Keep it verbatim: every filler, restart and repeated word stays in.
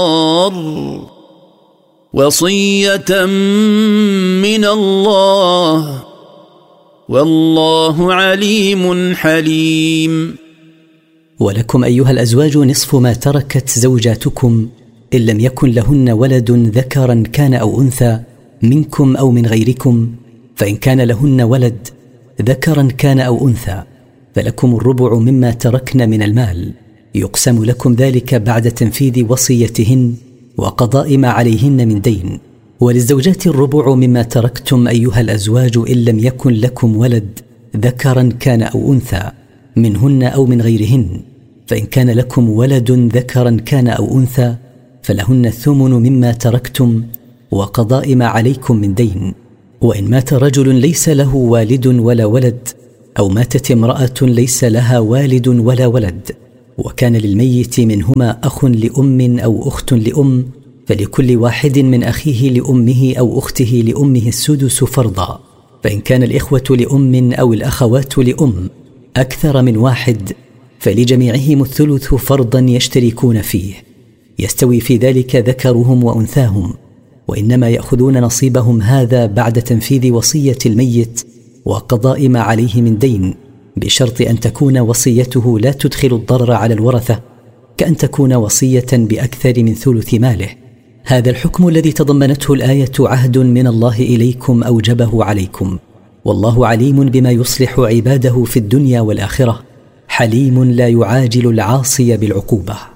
وصية من الله والله عليم حليم. ولكم أيها الأزواج نصف ما تركت زوجاتكم إن لم يكن لهن ولد ذكرا كان أو أنثى منكم أو من غيركم، فإن كان لهن ولد ذكرا كان أو أنثى فلكم الربع مما تركن من المال، يقسم لكم ذلك بعد تنفيذ وصيتهن وقضاء ما عليهن من دين. وللزوجات الربع مما تركتم أيها الأزواج إن لم يكن لكم ولد ذكرا كان أو أنثى منهن أو من غيرهن، فإن كان لكم ولد ذكرا كان أو أنثى فلهن الثمن مما تركتم وقضاء ما عليكم من دين. وإن مات رجل ليس له والد ولا ولد، أو ماتت امرأة ليس لها والد ولا ولد، وكان للميت منهما أخ لأم أو أخت لأم، فلكل واحد من أخيه لأمه أو أخته لأمه السدس فرضا. فإن كان الإخوة لأم أو الأخوات لأم أكثر من واحد فلجميعهم الثلث فرضا يشتركون فيه، يستوي في ذلك ذكرهم وأنثاهم، وإنما يأخذون نصيبهم هذا بعد تنفيذ وصية الميت وقضاء ما عليه من دين، بشرط أن تكون وصيته لا تدخل الضرر على الورثة، كأن تكون وصية بأكثر من ثلث ماله. هذا الحكم الذي تضمنته الآية عهد من الله إليكم أوجبه عليكم، والله عليم بما يصلح عباده في الدنيا والآخرة، حليم لا يعاجل العاصي بالعقوبة.